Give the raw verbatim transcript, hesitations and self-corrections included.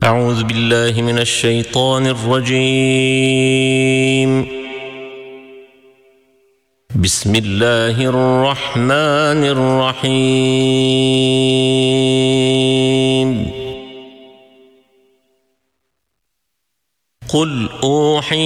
أعوذ بالله من الشيطان الرجيم. بسم الله الرحمن الرحيم. قل أوحي